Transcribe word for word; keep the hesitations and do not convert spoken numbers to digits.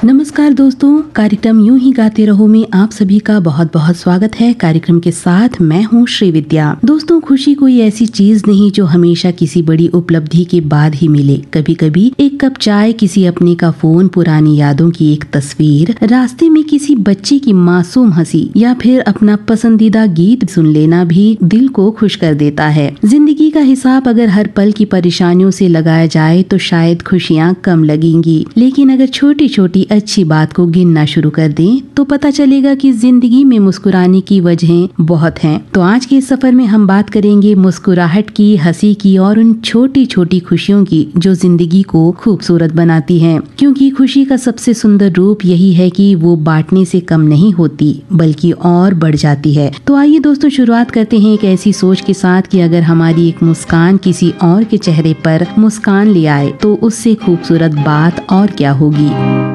नमस्कार दोस्तों, कार्यक्रम यूं ही गाते रहो में आप सभी का बहुत बहुत स्वागत है। कार्यक्रम के साथ मैं हूं श्री विद्या। दोस्तों, खुशी कोई ऐसी चीज नहीं जो हमेशा किसी बड़ी उपलब्धि के बाद ही मिले। कभी कभी एक कप चाय, किसी अपने का फोन, पुरानी यादों की एक तस्वीर, रास्ते में किसी बच्चे की मासूम हंसी या फिर अपना पसंदीदा गीत सुन लेना भी दिल को खुश कर देता है। जिंदगी का हिसाब अगर हर पल की परेशानियों से लगाया जाए तो शायद खुशियाँ कम लगेंगी, लेकिन अगर छोटी छोटी अच्छी बात को गिनना शुरू कर दें तो पता चलेगा कि जिंदगी में मुस्कुराने की वजहें बहुत हैं। तो आज के इस सफर में हम बात करेंगे मुस्कुराहट की, हंसी की और उन छोटी छोटी खुशियों की जो जिंदगी को खूबसूरत बनाती हैं। क्योंकि खुशी का सबसे सुंदर रूप यही है कि वो बांटने से कम नहीं होती बल्कि और बढ़ जाती है। तो आइए दोस्तों, शुरुआत करते हैं एक ऐसी सोच के साथ कि अगर हमारी एक मुस्कान किसी और के चेहरे पर मुस्कान ले आए तो उससे खूबसूरत बात और क्या होगी।